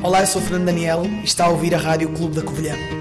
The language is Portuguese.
Olá, eu sou o Fernando Daniel e está a ouvir a Rádio Clube da Covilhã.